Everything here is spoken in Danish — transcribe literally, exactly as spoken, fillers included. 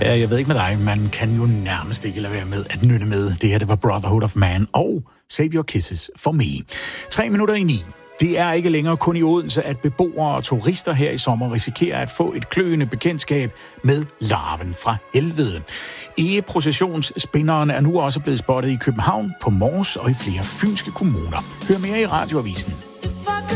Ja, jeg ved ikke med dig, man kan jo nærmest ikke lade være med at nynne med. Det her, det var Brotherhood of Man og Save Your Kisses for Me. Tre minutter i ni. Det er ikke længere kun i Odense, at beboere og turister her i sommer risikerer at få et kløende bekendtskab med larven fra helvede. Egeprocessionsspinderen er nu også blevet spottet i København, på Mors og i flere fynske kommuner. Hør mere i Radioavisen.